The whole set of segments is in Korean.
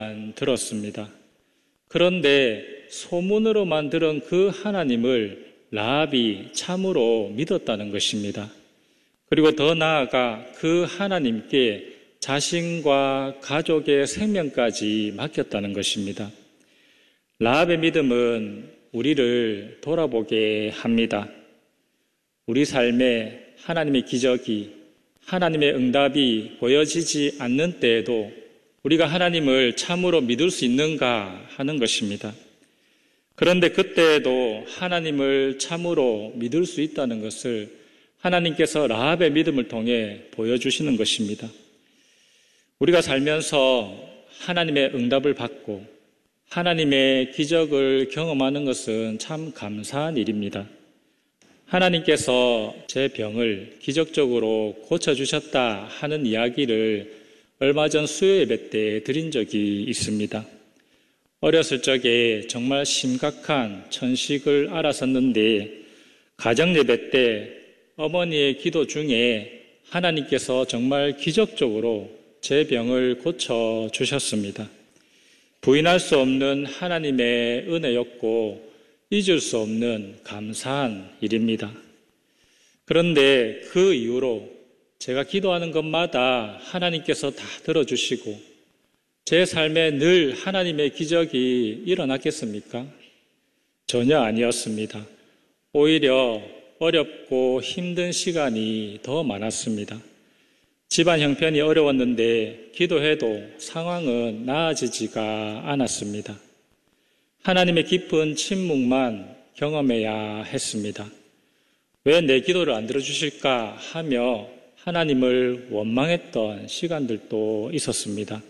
들었습니다. 그런데 소문으로만 들은 그 하나님을 라합이 참으로 믿었다는 것입니다. 그리고 더 나아가 그 하나님께 자신과 가족의 생명까지 맡겼다는 것입니다. 라합의 믿음은 우리를 돌아보게 합니다. 우리 삶에 하나님의 기적이, 하나님의 응답이 보여지지 않는 때에도 우리가 하나님을 참으로 믿을 수 있는가 하는 것입니다. 그런데 그때에도 하나님을 참으로 믿을 수 있다는 것을 하나님께서 라합의 믿음을 통해 보여주시는 것입니다. 우리가 살면서 하나님의 응답을 받고 하나님의 기적을 경험하는 것은 참 감사한 일입니다. 하나님께서 제 병을 기적적으로 고쳐주셨다 하는 이야기를 얼마 전 수요 예배 때 드린 적이 있습니다. 어렸을 적에 정말 심각한 천식을 앓았었는데 가정 예배 때 어머니의 기도 중에 하나님께서 정말 기적적으로 제 병을 고쳐주셨습니다. 부인할 수 없는 하나님의 은혜였고 잊을 수 없는 감사한 일입니다. 그런데 그 이후로 제가 기도하는 것마다 하나님께서 다 들어주시고 제 삶에 늘 하나님의 기적이 일어났겠습니까? 전혀 아니었습니다. 오히려 어렵고 힘든 시간이 더 많았습니다. 집안 형편이 어려웠는데 기도해도 상황은 나아지지가 않았습니다. 하나님의 깊은 침묵만 경험해야 했습니다. 왜 내 기도를 안 들어주실까 하며 하나님을 원망했던 시간들도 있었습니다.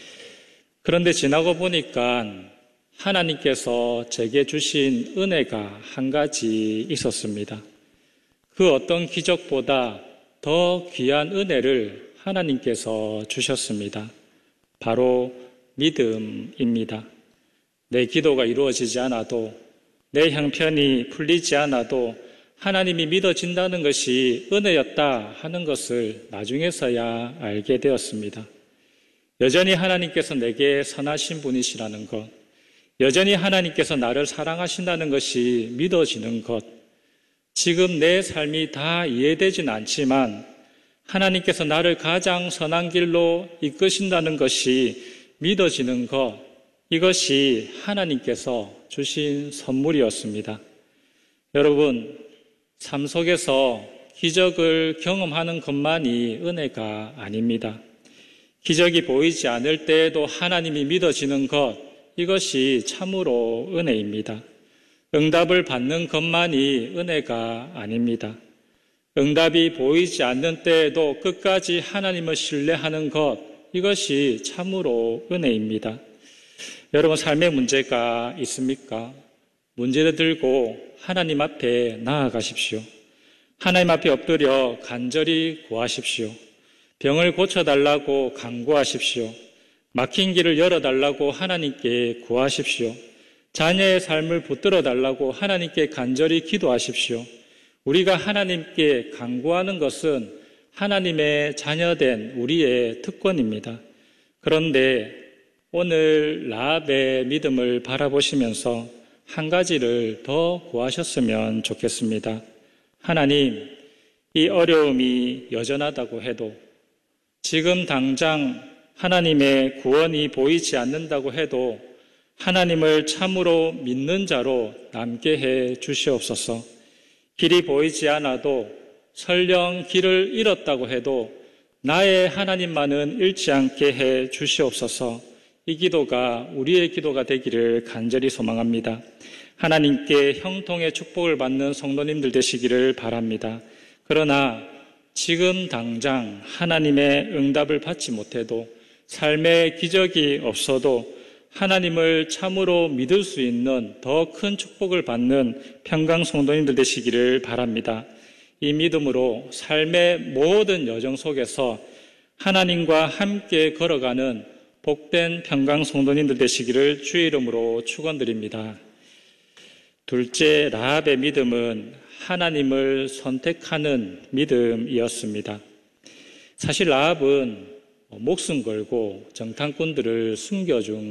그런데 지나고 보니까 하나님께서 제게 주신 은혜가 한 가지 있었습니다. 그 어떤 기적보다 더 귀한 은혜를 하나님께서 주셨습니다. 바로 믿음입니다. 내 기도가 이루어지지 않아도, 내 형편이 풀리지 않아도 하나님이 믿어진다는 것이 은혜였다 하는 것을 나중에서야 알게 되었습니다. 여전히 하나님께서 내게 선하신 분이시라는 것, 여전히 하나님께서 나를 사랑하신다는 것이 믿어지는 것, 지금 내 삶이 다 이해되진 않지만 하나님께서 나를 가장 선한 길로 이끄신다는 것이 믿어지는 것, 이것이 하나님께서 주신 선물이었습니다. 여러분, 삶 속에서 기적을 경험하는 것만이 은혜가 아닙니다. 기적이 보이지 않을 때에도 하나님이 믿어지는 것, 이것이 참으로 은혜입니다. 응답을 받는 것만이 은혜가 아닙니다. 응답이 보이지 않는 때에도 끝까지 하나님을 신뢰하는 것, 이것이 참으로 은혜입니다. 여러분, 삶에 문제가 있습니까? 문제를 들고 하나님 앞에 나아가십시오. 하나님 앞에 엎드려 간절히 구하십시오. 병을 고쳐달라고 간구하십시오. 막힌 길을 열어달라고 하나님께 구하십시오. 자녀의 삶을 붙들어달라고 하나님께 간절히 기도하십시오. 우리가 하나님께 간구하는 것은 하나님의 자녀된 우리의 특권입니다. 그런데 오늘 라합의 믿음을 바라보시면서 한 가지를 더 구하셨으면 좋겠습니다. 하나님, 이 어려움이 여전하다고 해도, 지금 당장 하나님의 구원이 보이지 않는다고 해도 하나님을 참으로 믿는 자로 남게 해 주시옵소서. 길이 보이지 않아도 설령 길을 잃었다고 해도 나의 하나님만은 잃지 않게 해 주시옵소서. 이 기도가 우리의 기도가 되기를 간절히 소망합니다. 하나님께 형통의 축복을 받는 성도님들 되시기를 바랍니다. 그러나 지금 당장 하나님의 응답을 받지 못해도, 삶의 기적이 없어도 하나님을 참으로 믿을 수 있는 더 큰 축복을 받는 평강 성도님들 되시기를 바랍니다. 이 믿음으로 삶의 모든 여정 속에서 하나님과 함께 걸어가는 복된 평강 성도님들 되시기를 주의 이름으로 축원드립니다. 둘째, 라합의 믿음은 하나님을 선택하는 믿음이었습니다. 사실 라합은 목숨 걸고 정탐꾼들을 숨겨준